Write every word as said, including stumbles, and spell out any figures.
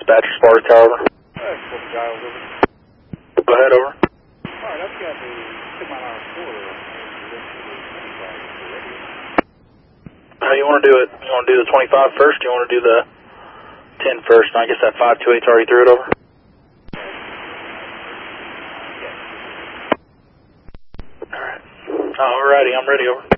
Dispatcher, Sparta Tower, over. Uh, Corporal Giles, over. Go ahead, over. Alright, I've got a ten mile an hour quarter. How you want to do it? You want to do the twenty-five first, or you want to do the ten first? And I guess that five two eight's already through it, over. Alright. Alrighty, I'm ready, over.